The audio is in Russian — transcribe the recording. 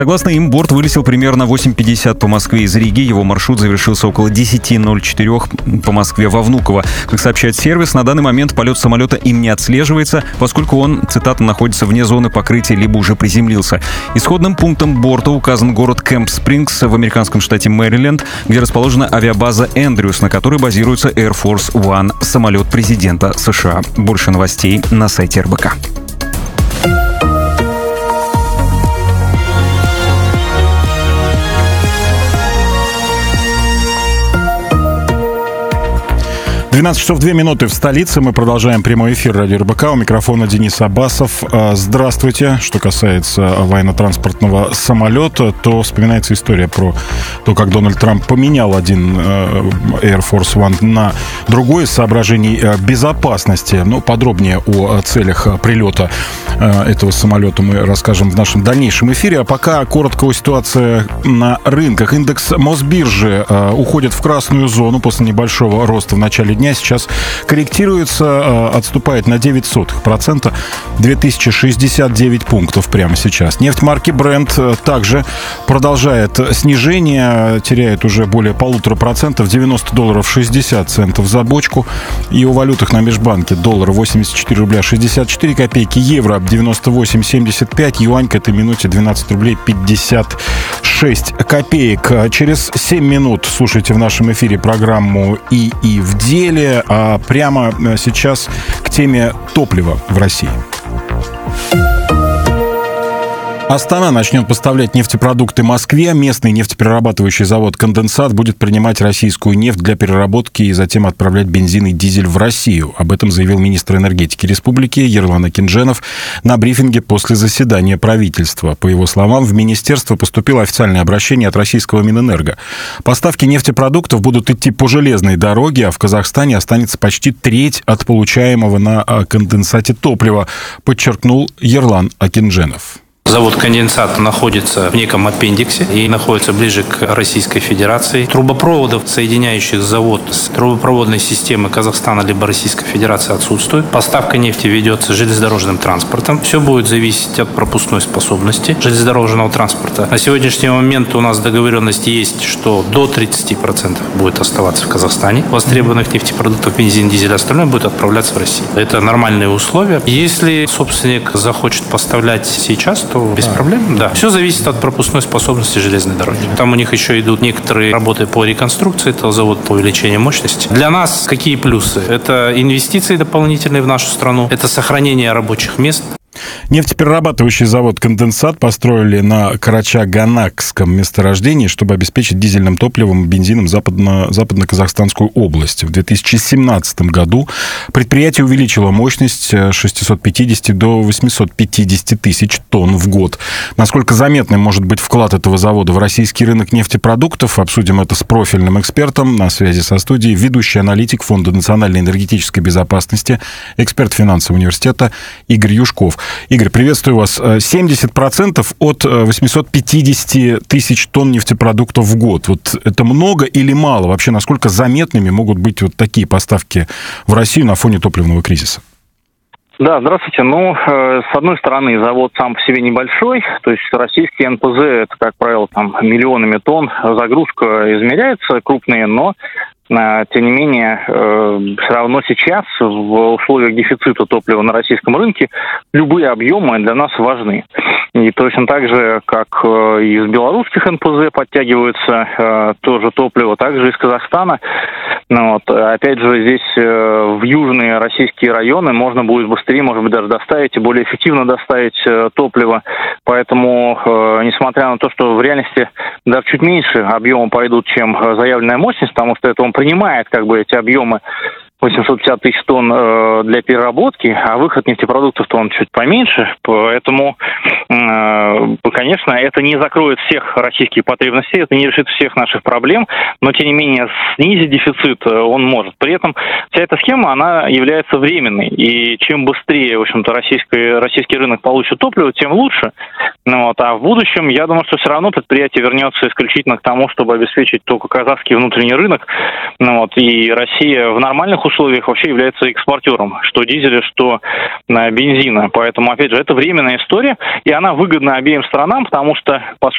Согласно им, борт вылетел примерно 8:50 по Москве из Риги. Его маршрут завершился около 10:04 по Москве во Внуково. Как сообщает сервис, на данный момент полет самолета им не отслеживается, поскольку он, цитата, находится вне зоны покрытия либо уже приземлился. Исходным пунктом борта указан город Кэмп-Спрингс в американском штате Мэриленд, где расположена авиабаза Эндрюс, на которой базируется Air Force One, самолет президента США. Больше новостей на сайте РБК. 12 часов 2 минуты в столице. Мы продолжаем прямой эфир радио РБК. У микрофона Денис Аббасов. Здравствуйте. Что касается военно-транспортного самолета, то вспоминается история про то, как Дональд Трамп поменял один Air Force One на другой из соображений безопасности. Но подробнее о целях прилета этого самолета мы расскажем в нашем дальнейшем эфире. А пока коротко о ситуации на рынках. Индекс Мосбиржи уходит в красную зону после небольшого роста в начале дня. Сейчас корректируется, отступает на 0,09%, 2069 пунктов прямо сейчас. Нефть марки Brent также продолжает снижение, теряет уже более 1,5%, $90.60 за бочку. И о валютах на межбанке: доллар 84 рубля 64 копейки, евро 98,75, юань к этой минуте 12 рублей 56 копеек. Через 7 минут слушайте в нашем эфире программу «И в деле». А прямо сейчас к теме топлива в России. Астана начнет поставлять нефтепродукты Москве. Местный нефтеперерабатывающий завод «Конденсат» будет принимать российскую нефть для переработки и затем отправлять бензин и дизель в Россию. Об этом заявил министр энергетики республики Ерлан Акиндженов на брифинге после заседания правительства. По его словам, в министерство поступило официальное обращение от российского Минэнерго. Поставки нефтепродуктов будут идти по железной дороге, а в Казахстане останется почти треть от получаемого на конденсате топлива, подчеркнул Ерлан Акиндженов. Завод «Конденсат» находится в неком аппендиксе и находится ближе к Российской Федерации. Трубопроводов, соединяющих завод с трубопроводной системой Казахстана либо Российской Федерации, отсутствует. Поставка нефти ведется железнодорожным транспортом. Все будет зависеть от пропускной способности железнодорожного транспорта. На сегодняшний момент у нас договоренность есть, что до 30% будет оставаться в Казахстане. Востребованных нефтепродуктов, бензин, дизель, остальное будет отправляться в Россию. Это нормальные условия. Если собственник захочет поставлять сейчас, то без проблем, да. Все зависит от пропускной способности железной дороги. Там у них еще идут некоторые работы по реконструкции этого завода, по увеличению мощности. Для нас какие плюсы? Это инвестиции дополнительные в нашу страну, это сохранение рабочих мест. Нефтеперерабатывающий завод «Конденсат» построили на Карачаганакском месторождении, чтобы обеспечить дизельным топливом и бензином западно-казахстанскую область. В 2017 году предприятие увеличило мощность с 650 до 850 тысяч тонн в год. Насколько заметным может быть вклад этого завода в российский рынок нефтепродуктов, обсудим это с профильным экспертом. На связи со студией ведущий аналитик Фонда национальной энергетической безопасности, эксперт финансового университета Игорь Юшков. Игорь, приветствую вас. 70% от 850 тысяч тонн нефтепродуктов в год. Вот это много или мало? Вообще, насколько заметными могут быть вот такие поставки в Россию на фоне топливного кризиса? Да, здравствуйте. С одной стороны, завод сам по себе небольшой, то есть российский НПЗ, это, как правило, там миллионами тонн, загрузка измеряется крупные, но тем не менее, все равно сейчас в условиях дефицита топлива на российском рынке любые объемы для нас важны. И точно так же, как из белорусских НПЗ подтягивается тоже топливо, также из Казахстана. Опять же, здесь в южные российские районы можно будет быстрее, может быть, даже доставить и более эффективно доставить топливо. Поэтому, несмотря на то, что в реальности даже чуть меньше объема пойдут, чем заявленная мощность, потому что это он принимает эти объемы 850 тысяч тонн для переработки, а выход нефтепродуктов-то он чуть поменьше, поэтому, конечно, это не закроет всех российских потребностей, это не решит всех наших проблем, но, тем не менее, снизить дефицит он может. При этом вся эта схема, она является временной, и чем быстрее, в общем-то, российский рынок получит топливо, тем лучше. А в будущем будущем, я думаю, что все равно предприятие вернется исключительно к тому, чтобы обеспечить только казахский внутренний рынок. И Россия в нормальных условиях вообще является экспортером, что дизеля, что бензина. Поэтому, опять же, это временная история, и она выгодна обеим сторонам, потому что, по